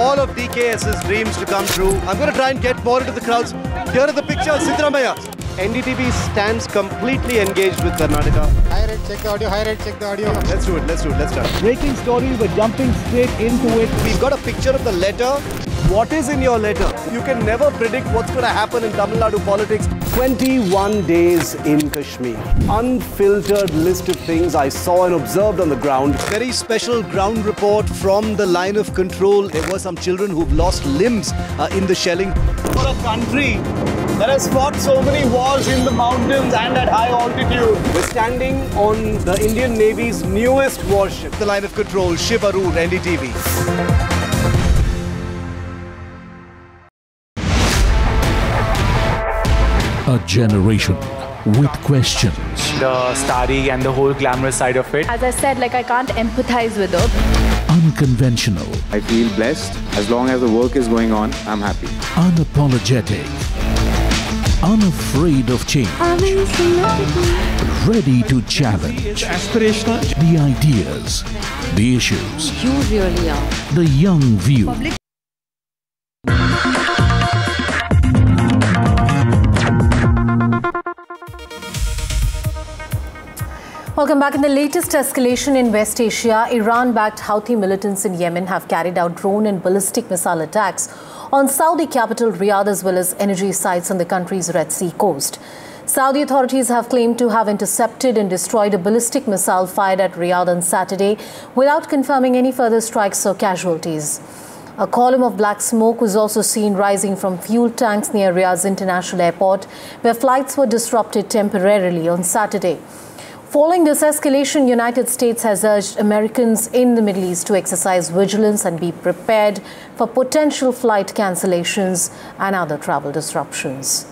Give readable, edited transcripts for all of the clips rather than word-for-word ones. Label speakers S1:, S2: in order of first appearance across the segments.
S1: all of DKS's dreams to come true. I'm going to try and get more into the crowds. Here are the pictures, Siddaramaiah. NDTV stands completely engaged with Karnataka.
S2: High rate, check the audio. High rate, check the audio.
S1: Let's do it. Let's start.
S3: Breaking story, we're jumping straight into it.
S1: We've got a picture of the letter. What is in your letter? You can never predict what's going to happen in Tamil Nadu politics. 21 days in Kashmir. Unfiltered list of things I saw and observed on the ground. Very special ground report from the line of control. There were some children who've lost limbs in the shelling. For a country that has fought so many wars in the mountains and at high altitude. We're standing on the Indian Navy's newest warship, the line of control, Shiv Arur, NDTV.
S4: A generation with questions.
S5: The starry and the whole glamorous side of it.
S6: As I said, I can't empathize with her.
S4: Unconventional.
S7: I feel blessed. As long as the work is going on, I'm happy.
S4: Unapologetic. Unafraid of change. Ready to challenge.
S5: Aspirational.
S4: The ideas. The issues.
S6: You really are.
S4: The young view.
S8: Welcome back. In the latest escalation in West Asia, Iran-backed Houthi militants in Yemen have carried out drone and ballistic missile attacks on Saudi capital Riyadh as well as energy sites on the country's Red Sea coast. Saudi authorities have claimed to have intercepted and destroyed a ballistic missile fired at Riyadh on Saturday without confirming any further strikes or casualties. A column of black smoke was also seen rising from fuel tanks near Riyadh's international airport, where flights were disrupted temporarily on Saturday. Following this escalation, United States has urged Americans in the Middle East to exercise vigilance and be prepared for potential flight cancellations and other travel disruptions.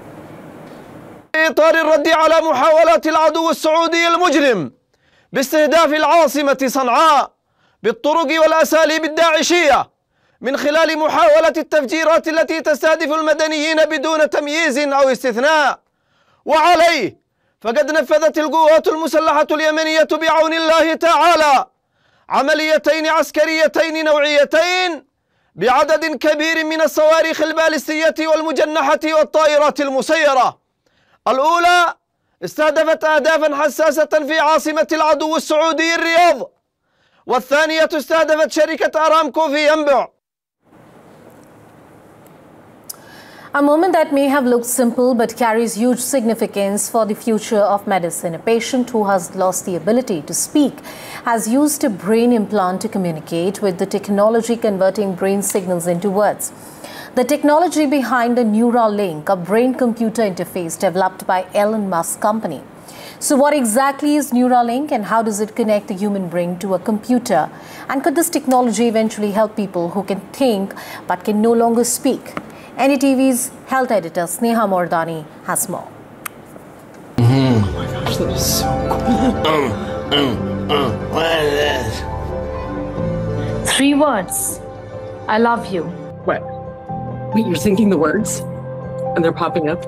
S9: إطار الرد على محاولات العدو السعودي المجرم باستهداف العاصمة صنعاء بالطرق والأساليب الداعشية من خلال محاولة التفجيرات التي تستهدف المدنيين بدون تمييز أو استثناء. وعليه فقد نفذت القوات المسلحة اليمنية بعون الله تعالى عمليتين عسكريتين نوعيتين بعدد كبير من الصواريخ البالستية والمجنحة والطائرات المسيرة. الأولى استهدفت أهدافا حساسة في عاصمة العدو السعودي الرياض، والثانية استهدفت شركة أرامكو في ينبع.
S8: A moment that may have looked simple but carries huge significance for the future of medicine. A patient who has lost the ability to speak has used a brain implant to communicate with the technology converting brain signals into words. The technology behind the Neuralink, a brain-computer interface developed by Elon Musk's company. So what exactly is Neuralink and how does it connect the human brain to a computer? And could this technology eventually help people who can think but can no longer speak? NDTV's health editor Sneha Mordani has more.
S10: Oh my gosh, that is so cool.
S11: What is this? 3 words. I love you.
S10: What? Wait, you're thinking the words? And they're popping up?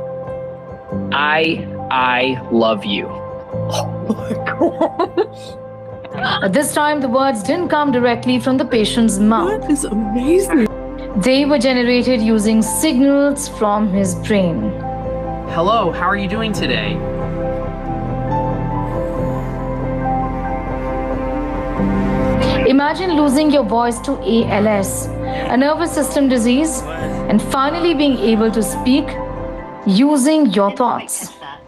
S11: I love you.
S10: Oh my gosh.
S11: But this time the words didn't come directly from the patient's mouth.
S10: That is amazing.
S11: They were generated using signals from his brain.
S12: Hello, how are you doing today?
S11: Imagine losing your voice to ALS, a nervous system disease, and finally being able to speak using your thoughts.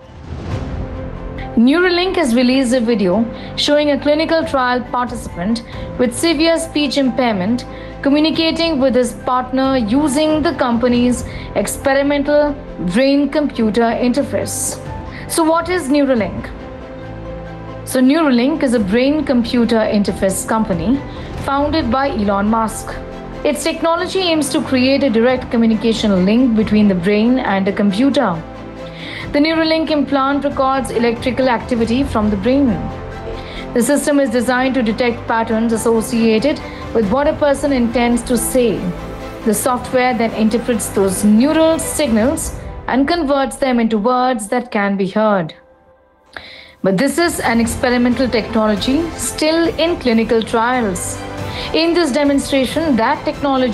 S11: Neuralink has released a video showing a clinical trial participant with severe speech impairment communicating with his partner using the company's experimental brain-computer interface. So what is Neuralink? So Neuralink is a brain-computer interface company founded by Elon Musk. Its technology aims to create a direct communication link between the brain and a computer. The Neuralink implant records electrical activity from the brain. The system is designed to detect patterns associated with what a person intends to say. The software then interprets those neural signals and converts them into words that can be heard. But this is an experimental technology still in clinical trials. In this demonstration, that technology